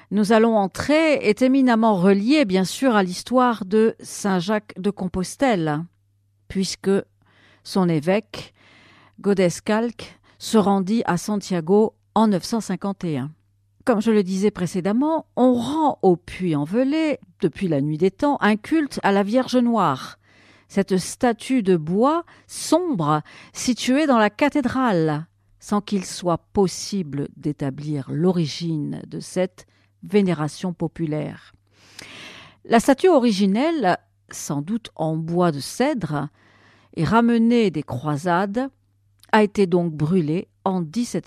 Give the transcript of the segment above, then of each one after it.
nous allons entrer est éminemment relié, bien sûr, à l'histoire de Saint Jacques de Compostelle, puisque son évêque, Godescalc, se rendit à Santiago en 951. Comme je le disais précédemment, on rend au Puy-en-Velay, depuis la nuit des temps, un culte à la Vierge Noire, cette statue de bois sombre située dans la cathédrale, sans qu'il soit possible d'établir l'origine de cette vénération populaire. La statue originelle, sans doute en bois de cèdre, et ramenée des croisades, a été donc brûlée en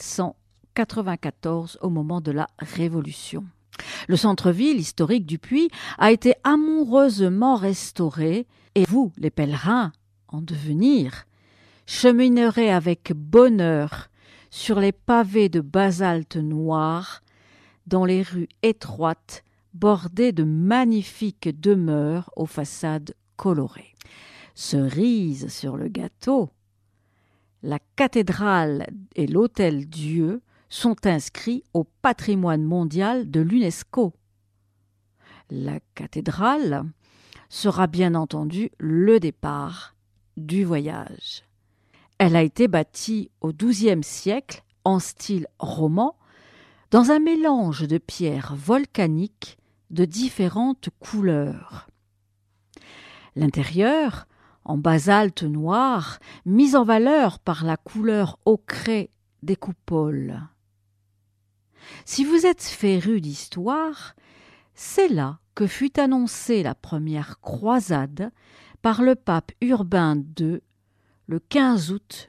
1794 au moment de la Révolution. Le centre-ville historique du Puy a été amoureusement restauré et vous, les pèlerins en devenir, cheminerez avec bonheur sur les pavés de basalte noir dans les rues étroites bordées de magnifiques demeures aux façades colorées. Cerise sur le gâteau, la cathédrale et l'hôtel-Dieu sont inscrits au patrimoine mondial de l'UNESCO. La cathédrale sera bien entendu le départ du voyage. Elle a été bâtie au XIIe siècle en style roman, dans un mélange de pierres volcaniques de différentes couleurs. L'intérieur, en basalte noir, mis en valeur par la couleur ocrée des coupoles. Si vous êtes féru d'histoire, c'est là que fut annoncée la première croisade par le pape Urbain II le 15 août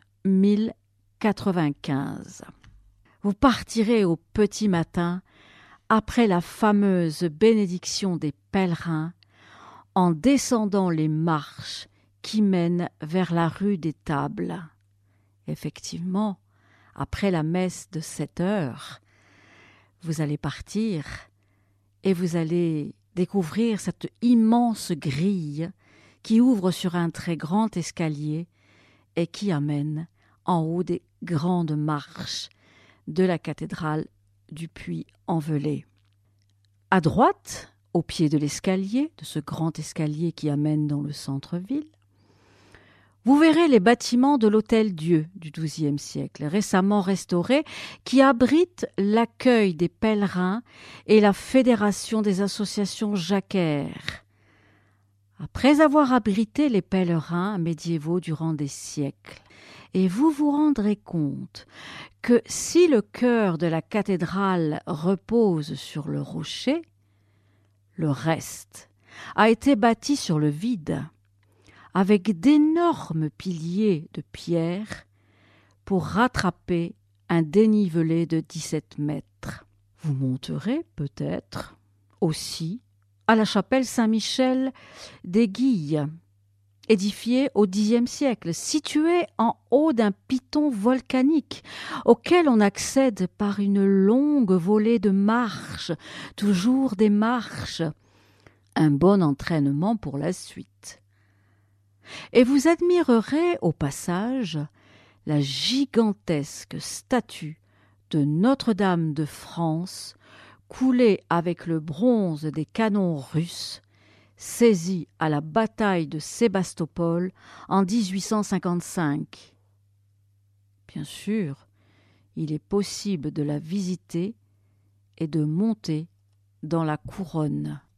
1095. Vous partirez au petit matin après la fameuse bénédiction des pèlerins en descendant les marches qui mènent vers la rue des Tables. Effectivement, après la messe de 7 heures, vous allez partir et vous allez découvrir cette immense grille qui ouvre sur un très grand escalier et qui amène en haut des grandes marches de la cathédrale du Puy-en-Velay. À droite, au pied de l'escalier, de ce grand escalier qui amène dans le centre-ville, vous verrez les bâtiments de l'Hôtel-Dieu du XIIe siècle, récemment restauré, qui abrite l'accueil des pèlerins et la Fédération des associations jacquaires. Après avoir abrité les pèlerins médiévaux durant des siècles, et vous vous rendrez compte que si le cœur de la cathédrale repose sur le rocher, le reste a été bâti sur le vide, avec d'énormes piliers de pierre pour rattraper un dénivelé de 17 mètres. Vous monterez peut-être aussi à la chapelle Saint-Michel des Guilles, édifiée au Xe siècle, située en haut d'un piton volcanique auquel on accède par une longue volée de marches, toujours des marches, un bon entraînement pour la suite. Et vous admirerez au passage la gigantesque statue de Notre-Dame de France coulée avec le bronze des canons russes saisis à la bataille de Sébastopol en 1855. Bien sûr, il est possible de la visiter et de monter dans la couronne.